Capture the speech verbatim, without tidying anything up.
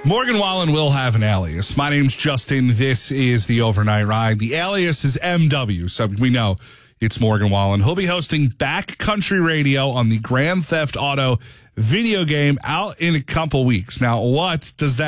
Morgan Wallen will have an alias. My name's Justin. This is the Overnight Ride. The alias is M W, so we know it's Morgan Wallen. He'll be hosting Backcountry Radio on the Grand Theft Auto video game out in a couple weeks. Now, what does that